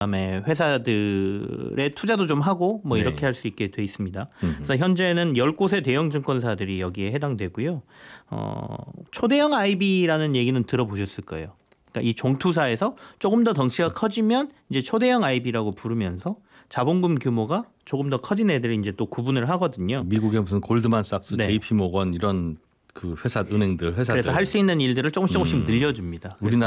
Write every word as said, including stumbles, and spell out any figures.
그다음에 회사들의 투자도 좀 하고 뭐 이렇게 네. 할 수 있게 돼 있습니다. 음흠. 그래서 현재는 열 곳의 대형 증권사들이 여기에 해당되고요. 어, 초대형 아이비라는 얘기는 들어보셨을 거예요. 그러니까 이 종투사에서 조금 더 덩치가 커지면 이제 초대형 아이비라고 부르면서 자본금 규모가 조금 더 커진 애들을 이제 또 구분을 하거든요. 미국의 무슨 골드만삭스, 네. 제이피모건 이런 그 회사 은행들 회사들 그래서 할 수 있는 일들을 조금씩 조금씩 음. 늘려줍니다. 우리나라